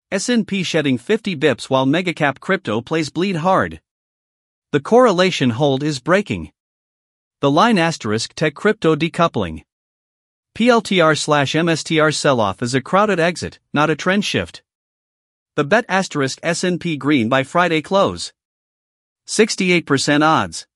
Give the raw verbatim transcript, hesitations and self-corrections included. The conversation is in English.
S and P shedding fifty bips while megacap crypto plays bleed hard. The correlation hold is breaking. The line asterisk tech crypto decoupling. P L T R slash M S T R sell-off is a crowded exit, not a trend shift. The bet asterisk S and P green by Friday close. sixty-eight percent odds.